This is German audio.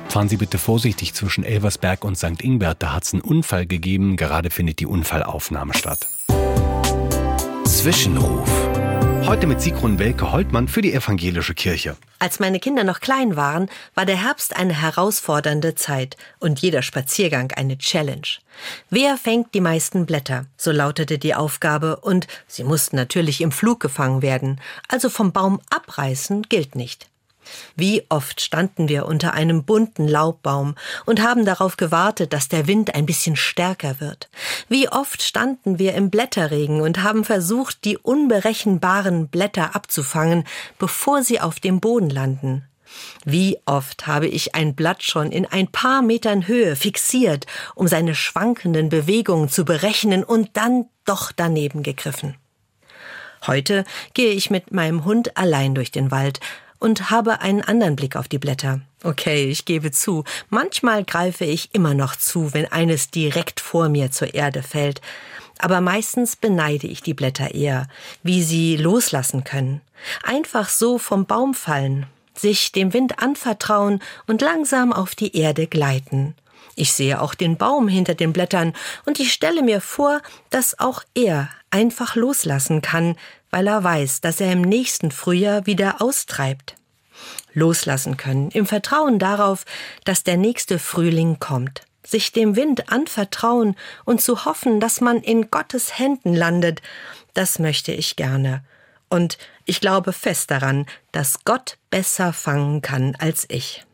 Fahren Sie bitte vorsichtig zwischen Elversberg und St. Ingbert, da hat es einen Unfall gegeben. Gerade findet die Unfallaufnahme statt. Zwischenruf. Heute mit Sigrun Welke-Holtmann für die Evangelische Kirche. Als meine Kinder noch klein waren, war der Herbst eine herausfordernde Zeit und jeder Spaziergang eine Challenge. Wer fängt die meisten Blätter? So lautete die Aufgabe und sie mussten natürlich im Flug gefangen werden. Also vom Baum abreißen gilt nicht. Wie oft standen wir unter einem bunten Laubbaum und haben darauf gewartet, dass der Wind ein bisschen stärker wird. Wie oft standen wir im Blätterregen und haben versucht, die unberechenbaren Blätter abzufangen, bevor sie auf dem Boden landen. Wie oft habe ich ein Blatt schon in ein paar Metern Höhe fixiert, um seine schwankenden Bewegungen zu berechnen und dann doch daneben gegriffen. Heute gehe ich mit meinem Hund allein durch den Wald und habe einen anderen Blick auf die Blätter. Okay, ich gebe zu, manchmal greife ich immer noch zu, wenn eines direkt vor mir zur Erde fällt. Aber meistens beneide ich die Blätter eher, wie sie loslassen können. Einfach so vom Baum fallen, sich dem Wind anvertrauen und langsam auf die Erde gleiten. Ich sehe auch den Baum hinter den Blättern und ich stelle mir vor, dass auch er einfach loslassen kann, weil er weiß, dass er im nächsten Frühjahr wieder austreibt. Loslassen können, im Vertrauen darauf, dass der nächste Frühling kommt. Sich dem Wind anvertrauen und zu hoffen, dass man in Gottes Händen landet, das möchte ich gerne. Und ich glaube fest daran, dass Gott besser fangen kann als ich.